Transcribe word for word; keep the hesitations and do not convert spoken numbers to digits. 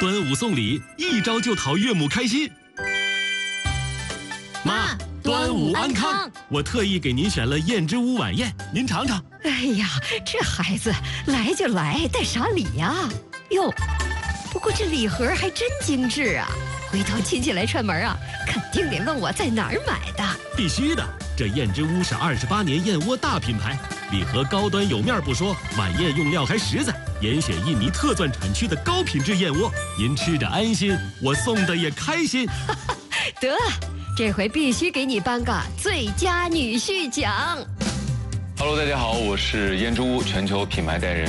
端午送礼，一招就讨岳母开心。妈，端午安康！我特意给您选了燕之屋晚宴，您尝尝。 哎呀，这孩子来就来，带啥礼呀？哟，不过这礼盒还真精致啊！回头亲戚来串门啊，肯定得问我在哪儿买的。 必须的，这燕之屋是二十八年燕窝大品牌，礼盒高端有面不说，晚宴用料还实在，严选印尼特钻产区的高品质燕窝，您吃着安心，我送的也开心。 得，这回必须给你颁个最佳女婿奖。 Hello， 大家好，我是燕之屋全球品牌代言人